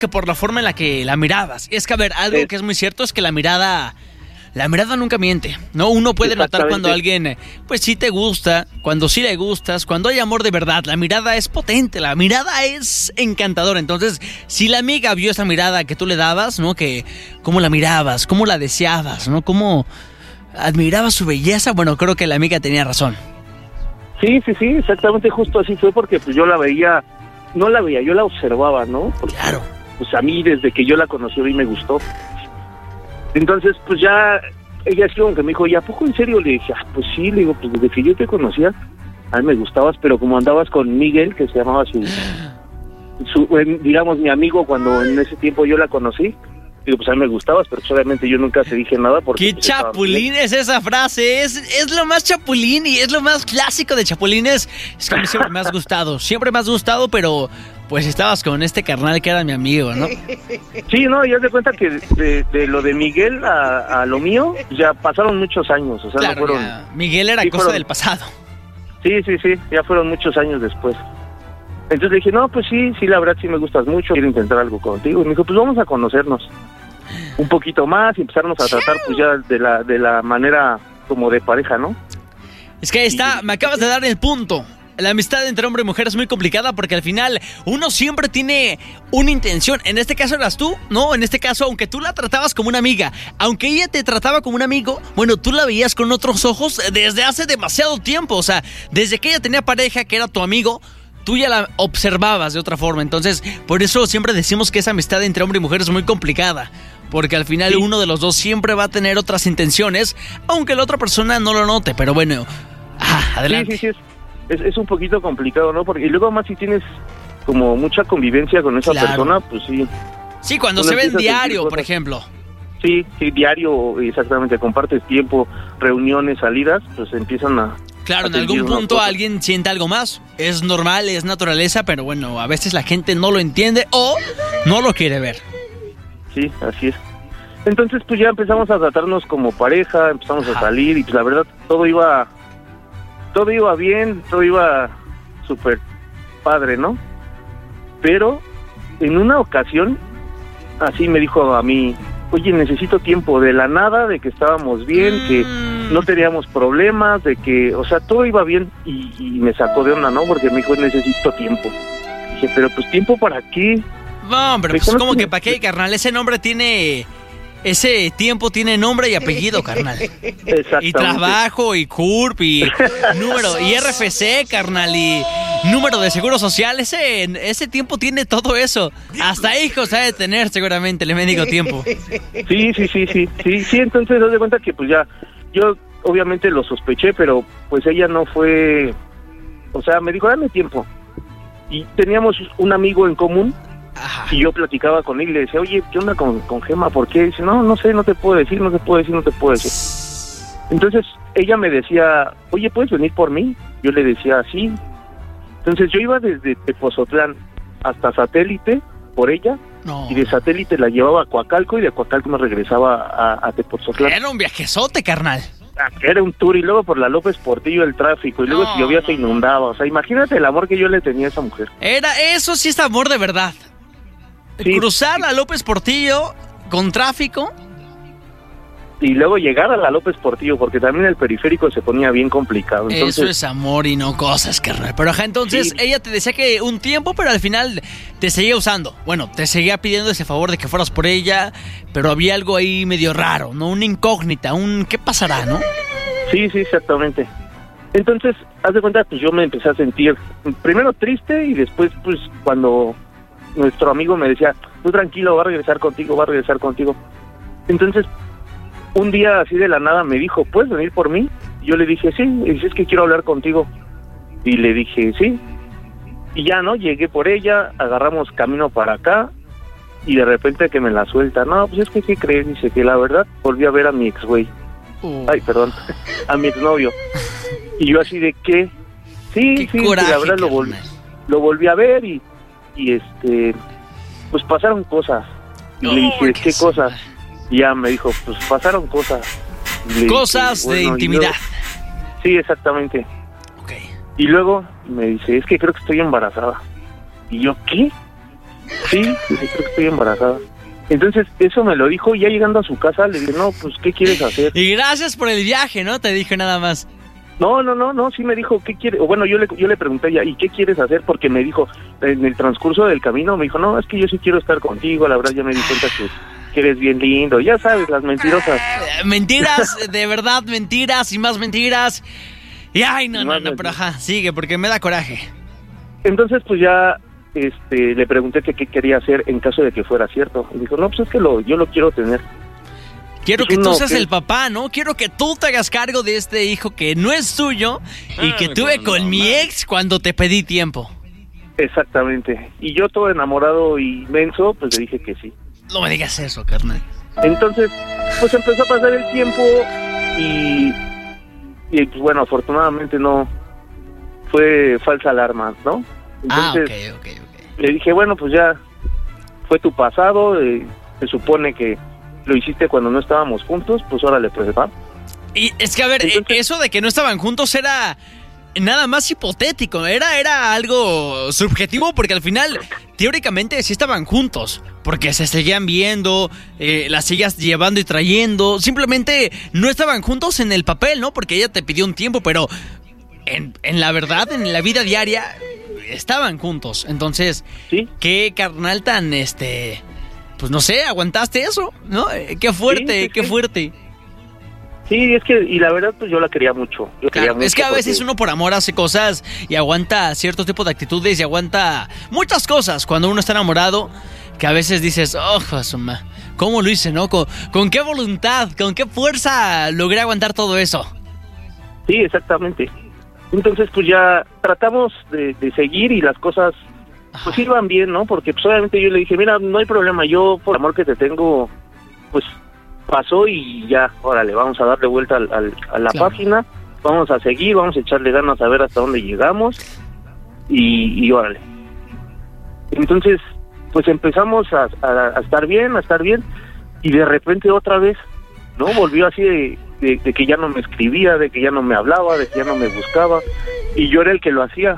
que por la forma en la que la mirabas. Es que, a ver, algo que es muy cierto es que la mirada nunca miente, ¿no? Uno puede notar cuando alguien, pues sí te gusta, cuando sí le gustas, cuando hay amor de verdad. La mirada es potente, la mirada es encantadora. Entonces, si la amiga vio esa mirada que tú le dabas, ¿no? Que cómo la mirabas, cómo la deseabas, ¿no? Cómo admirabas su belleza, bueno, creo que la amiga tenía razón. Sí, exactamente, justo así fue, porque pues yo la veía, yo la observaba, ¿no? Porque, claro. Pues a mí desde que yo la conocí a mí me gustó. Entonces, pues ya, ella es como que me dijo, ¿y a poco en serio? Le dije, pues sí, le digo, pues desde que yo te conocía, a mí me gustabas, pero como andabas con Miguel, que se llamaba su digamos, mi amigo, cuando en ese tiempo yo la conocí, digo, pues a mí me gustabas, pero obviamente yo nunca te dije nada porque... ¡Qué chapulín es esa frase! Es lo más chapulín y es lo más clásico de chapulines. Es que a mí siempre me has gustado, pero pues estabas con este carnal que era mi amigo, ¿no? Sí, no, y haz de cuenta que de lo de Miguel a lo mío, ya pasaron muchos años, o sea, claro, no fueron... Miguel era cosa del pasado. Sí, ya fueron muchos años después. Entonces le dije, no, pues sí, la verdad sí me gustas mucho, quiero intentar algo contigo. Y me dijo, pues vamos a conocernos un poquito más y empezarnos a tratar pues ya de la manera como de pareja, ¿no? Es que ahí está, me acabas de dar el punto. La amistad entre hombre y mujer es muy complicada porque al final uno siempre tiene una intención. En este caso eras tú, ¿no? En este caso, aunque tú la tratabas como una amiga, aunque ella te trataba como un amigo, bueno, tú la veías con otros ojos desde hace demasiado tiempo. O sea, desde que ella tenía pareja, que era tu amigo, tú ya la observabas de otra forma. Entonces, por eso siempre decimos que esa amistad entre hombre y mujer es muy complicada. Porque al final uno de los dos siempre va a tener otras intenciones, aunque la otra persona no lo note. Pero bueno, adelante. Sí. Es un poquito complicado, ¿no? Porque y luego más si tienes como mucha convivencia con esa persona, pues sí. Sí, cuando se ven diario, por ejemplo. Sí, diario, exactamente, compartes tiempo, reuniones, salidas, pues empiezan a... Claro, en algún punto alguien siente algo más. Es normal, es naturaleza, pero bueno, a veces la gente no lo entiende o no lo quiere ver. Sí, así es. Entonces, pues ya empezamos a tratarnos como pareja, empezamos a salir y pues la verdad todo iba bien, todo iba súper padre, ¿no? Pero en una ocasión, así me dijo a mí, oye, necesito tiempo, de la nada, de que estábamos bien, que no teníamos problemas, de que, o sea, todo iba bien y me sacó de onda, ¿no? Porque me dijo, necesito tiempo. Dije, pero pues, ¿tiempo para qué? No, hombre, pues como que para qué, carnal, ese tiempo tiene nombre y apellido, carnal. Y trabajo, y CURP, y número, y RFC, carnal, y número de seguro social. Ese tiempo tiene todo eso. Hasta hijos ha de tener seguramente el mendigo tiempo. Sí, entonces haz de cuenta que pues ya, yo obviamente lo sospeché, pero pues ella no fue, o sea, me dijo, dame tiempo. Y teníamos un amigo en común. Ajá. Y yo platicaba con él y le decía, oye, ¿qué onda con Gema? ¿Por qué? Dice, no sé, no te puedo decir. Entonces ella me decía, oye, ¿puedes venir por mí? Yo le decía, sí. Entonces yo iba desde Tepozotlán hasta Satélite por ella, y de Satélite la llevaba a Coacalco y de Coacalco me regresaba a Tepozotlán. Era un viajezote, carnal. Era un tour y luego por la López Portillo el tráfico y luego si llovía se inundaba. O sea, imagínate el amor que yo le tenía a esa mujer. Eso sí es amor de verdad. Sí. Cruzar la López Portillo con tráfico. Y luego llegar a la López Portillo, porque también el periférico se ponía bien complicado. Entonces, eso es amor y no cosas, carnal. Pero ajá, entonces ella te decía que un tiempo, pero al final te seguía usando. Bueno, te seguía pidiendo ese favor de que fueras por ella, pero había algo ahí medio raro, ¿no? Una incógnita, ¿qué pasará, no? Sí, exactamente. Entonces, haz de cuenta, pues yo me empecé a sentir primero triste y después, pues, cuando nuestro amigo me decía, tú tranquilo, va a regresar contigo. Entonces, un día así de la nada me dijo, ¿puedes venir por mí? Y yo le dije, sí. Y dice, es que quiero hablar contigo. Y le dije, sí. Y ya, ¿no? Llegué por ella, agarramos camino para acá y de repente que me la suelta. No, pues es que, ¿qué crees? Dice que la verdad volví a ver a mi ex güey. A mi exnovio. Y yo así de, ¿qué? Sí, coraje, la verdad lo volví a ver y pues pasaron cosas. Y le dije, ¿qué cosas? Y ya me dijo, pues pasaron cosas. Cosas de intimidad. Sí, exactamente. Okay. Y luego me dice, es que creo que estoy embarazada. Y yo, ¿qué? Sí, creo que estoy embarazada. Entonces, eso me lo dijo, y ya llegando a su casa le dije, no, pues, ¿qué quieres hacer? Y gracias por el viaje, ¿no? Te dije nada más. No, sí me dijo, ¿qué quiere? O bueno, yo le pregunté a ella, ¿y qué quieres hacer? Porque me dijo, en el transcurso del camino, me dijo, no, es que yo sí quiero estar contigo, la verdad ya me di cuenta que eres bien lindo, ya sabes, las mentirosas. Mentiras, de verdad, mentiras y más mentiras. Y ay, no, pero ajá, sigue, porque me da coraje. Entonces, pues ya, le pregunté que qué quería hacer en caso de que fuera cierto. Y dijo, no, pues es que yo lo quiero tener. Quiero que tú seas el papá, ¿no? Quiero que tú te hagas cargo de este hijo que no es tuyo y que tuve con mi ex cuando te pedí tiempo. Exactamente. Y yo todo enamorado y menso, pues le dije que sí. No me digas eso, carnal. Entonces, pues empezó a pasar el tiempo y pues bueno, afortunadamente no fue falsa alarma, ¿no? Entonces, ok. Le dije, bueno, pues ya fue tu pasado, se supone que lo hiciste cuando no estábamos juntos, pues órale, pues va. Y es que, a ver, entonces, eso de que no estaban juntos era nada más hipotético, era algo subjetivo, porque al final, teóricamente, sí estaban juntos, porque se seguían viendo, las seguías llevando y trayendo, simplemente no estaban juntos en el papel, ¿no? Porque ella te pidió un tiempo, pero en la verdad, en la vida diaria, estaban juntos. Entonces, ¿sí? ¿Qué carnal tan, pues no sé, aguantaste eso, ¿no? Qué fuerte, sí. Qué fuerte. Sí, es que, y la verdad, pues yo la quería mucho. Es que a veces uno por amor hace cosas y aguanta cierto tipo de actitudes y aguanta muchas cosas cuando uno está enamorado, que a veces dices, suma, ¿cómo lo hice, no? ¿Con qué voluntad, con qué fuerza logré aguantar todo eso? Sí, exactamente. Entonces, pues ya tratamos de seguir y las cosas pues iban bien, ¿no? Porque pues obviamente yo le dije, mira, no hay problema, yo por amor que te tengo, pues pasó y ya, órale, vamos a darle vuelta a la página, vamos a seguir, vamos a echarle ganas a ver hasta dónde llegamos y órale. Entonces, pues empezamos a estar bien, y de repente otra vez, ¿no? Volvió así de que ya no me escribía, de que ya no me hablaba, de que ya no me buscaba, y yo era el que lo hacía.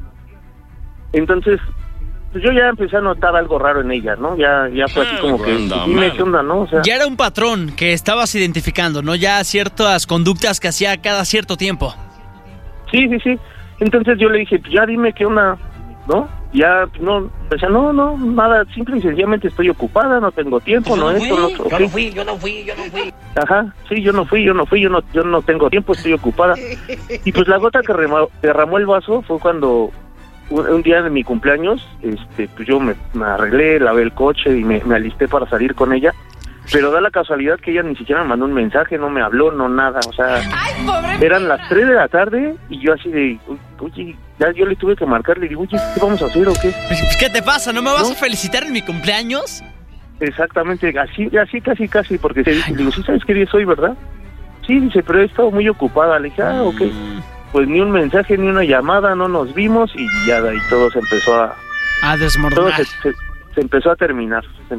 Entonces, pues yo ya empecé a notar algo raro en ella, ¿no? Ya fue así como que, dime qué onda, ¿no? O sea, ya era un patrón que estabas identificando, ¿no? Ya ciertas conductas que hacía cada cierto tiempo. Sí. Entonces yo le dije, pues ya dime qué onda, ¿no? Ya, no, o sea, no, nada, simple y sencillamente estoy ocupada, no tengo tiempo, no esto, no otro. Yo no fui. Ajá, sí, yo no tengo tiempo, estoy ocupada. Y pues la gota que derramó el vaso fue cuando un día de mi cumpleaños, pues yo me arreglé, lavé el coche y me alisté para salir con ella, pero da la casualidad que ella ni siquiera me mandó un mensaje, no me habló, no nada, o sea, eran las 3 de la tarde y yo así de, oye, ya yo le tuve que marcar, le digo, oye, ¿qué vamos a hacer o qué? ¿Qué te pasa? ¿No me vas a felicitar en mi cumpleaños? Exactamente, así casi, porque le digo, ¿sí sabes qué día soy, verdad? Sí, dice, pero he estado muy ocupada, le dije, ok. Pues ni un mensaje, ni una llamada, no nos vimos y ya de ahí todo se empezó a desmoronar. Todo se empezó a terminar,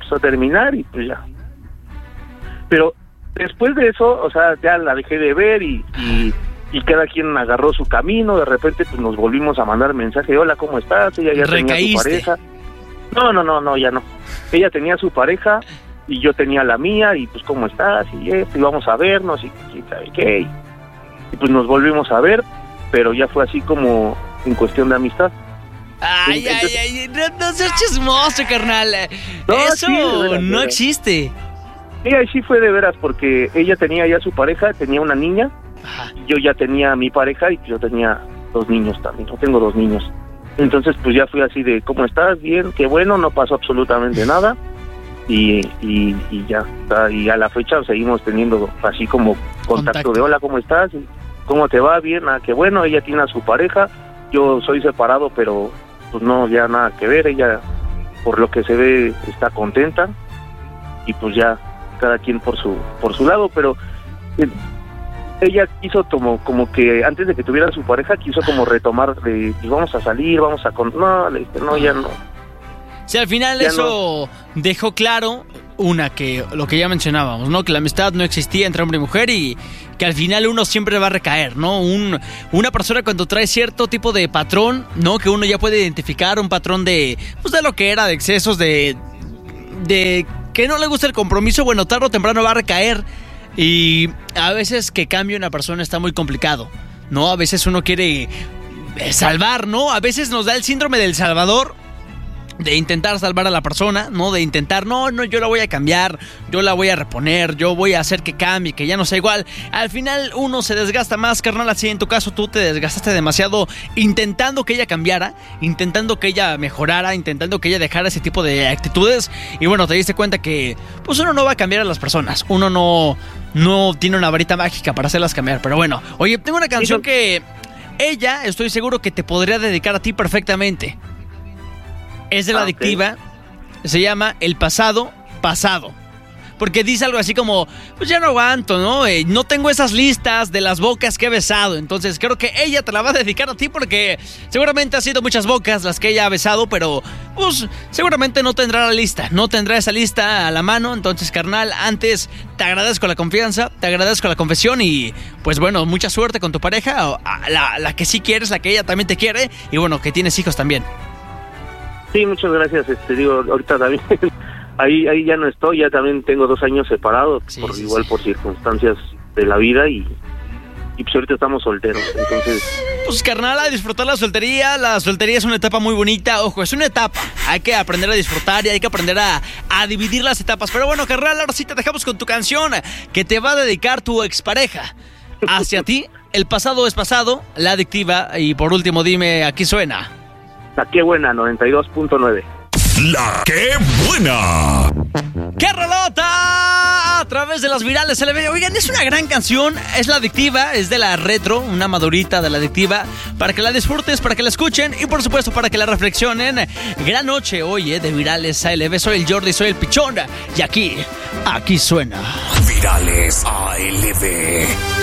y pues ya. Pero después de eso, o sea, ya la dejé de ver y cada quien agarró su camino, de repente pues nos volvimos a mandar mensaje, hola, ¿cómo estás? Ella ya tenía su pareja. No, ya no. Ella tenía su pareja y yo tenía la mía y pues ¿cómo estás? Y íbamos a vernos y ¿sabe qué? Y pues nos volvimos a ver, pero ya fue así como en cuestión de amistad. Ay, no seas chismoso, carnal. No, eso sí, no existe. Sí, ahí sí fue de veras, porque ella tenía ya su pareja, tenía una niña, y yo ya tenía mi pareja y yo tenía 2 niños también, yo tengo 2 niños. Entonces pues ya fui así de, ¿cómo estás? Bien, qué bueno, no pasó absolutamente nada. Y ya, y a la fecha seguimos teniendo así como contacto de hola, ¿cómo estás? ¿Cómo te va? Bien, qué bueno, ella tiene a su pareja, yo soy separado, pero pues no, ya nada que ver, ella por lo que se ve está contenta y pues ya cada quien por su lado, pero ella quiso como que antes de que tuviera su pareja quiso como retomar de pues vamos a salir, no, le dije, no, ya no. Si al final ya eso no dejó claro Una, que lo que ya mencionábamos, ¿no? Que la amistad no existía entre hombre y mujer y que al final uno siempre va a recaer, ¿no? Una persona cuando trae cierto tipo de patrón, ¿no? Que uno ya puede identificar un patrón de, pues de lo que era, de excesos, de que no le gusta el compromiso, bueno, tarde o temprano va a recaer. Y a veces que cambie una persona está muy complicado, ¿no? A veces uno quiere salvar, ¿no? A veces nos da el síndrome del salvador, de intentar salvar a la persona, ¿no? De intentar, no, yo la voy a cambiar, yo la voy a reponer, yo voy a hacer que cambie, que ya no sea igual. Al final uno se desgasta más, carnal, así en tu caso tú te desgastaste demasiado intentando que ella cambiara, intentando que ella mejorara, intentando que ella dejara ese tipo de actitudes. Y bueno, te diste cuenta que pues uno no va a cambiar a las personas, uno no tiene una varita mágica para hacerlas cambiar. Pero bueno, oye, tengo una canción que ella, estoy seguro que te podría dedicar a ti perfectamente. Es de La Adictiva, se llama El Pasado, Pasado. Porque dice algo así como, pues ya no aguanto, ¿no? No tengo esas listas de las bocas que he besado. Entonces creo que ella te la va a dedicar a ti porque seguramente ha sido muchas bocas las que ella ha besado, pero pues seguramente no tendrá la lista, no tendrá esa lista a la mano. Entonces, carnal, antes te agradezco la confianza, te agradezco la confesión y pues bueno, mucha suerte con tu pareja, la que sí quieres, la que ella también te quiere y bueno, que tienes hijos también. Sí, muchas gracias. Digo, ahorita también ahí ya no estoy, ya también tengo 2 años separados, por circunstancias de la vida y pues ahorita estamos solteros, entonces... Pues carnal, a disfrutar la soltería es una etapa muy bonita, ojo, es una etapa, hay que aprender a disfrutar y hay que aprender a dividir las etapas, pero bueno, carnal, ahora sí te dejamos con tu canción que te va a dedicar tu expareja hacia ti, El Pasado es Pasado, La Adictiva y por último dime, aquí suena... La Qué Buena, 92.9. La Qué Buena. ¡Qué rolota! A través de las virales se le ve. Oigan, es una gran canción. Es La Adictiva, es de la retro, una madurita de La Adictiva. Para que la disfrutes, para que la escuchen y por supuesto para que la reflexionen. Gran noche hoy, de Virales ALB. Soy el Jordi, soy el Pichón. Y aquí suena. Virales ALB.